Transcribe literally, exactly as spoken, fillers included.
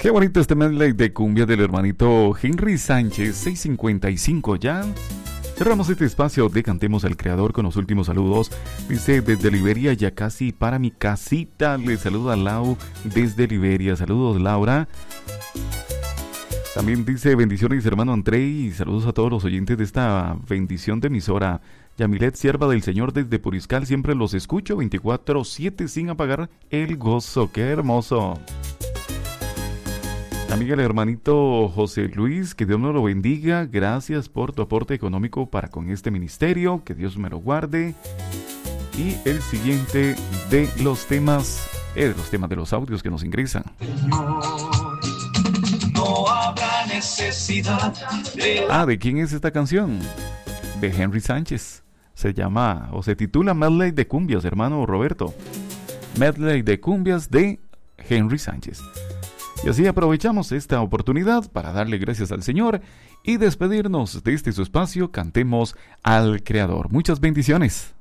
Qué bonito este medley de cumbia del hermanito Henry Sánchez, seis cincuenta y cinco ya. Cerramos este espacio de Cantemos al Creador con los últimos saludos. Dice, desde Liberia, ya casi para mi casita. Le saluda Lau desde Liberia. Saludos, Laura. También dice, bendiciones, hermano Andrei, y saludos a todos los oyentes de esta bendición de emisora. Yamilet, sierva del Señor desde Puriscal, siempre los escucho veinticuatro siete sin apagar el gozo. ¡Qué hermoso! También el hermanito José Luis, que Dios me lo bendiga. Gracias por tu aporte económico para con este ministerio. Que Dios me lo guarde. Y el siguiente de los temas, eh, de los temas de los audios que nos ingresan. Señor, no habrá necesidad de... Ah, ¿de quién es esta canción? De Henry Sánchez. Se llama, o se titula Medley de Cumbias, hermano Roberto. Medley de Cumbias de Henry Sánchez. Y así aprovechamos esta oportunidad para darle gracias al Señor y despedirnos de este su espacio. Cantemos al Creador. Muchas bendiciones.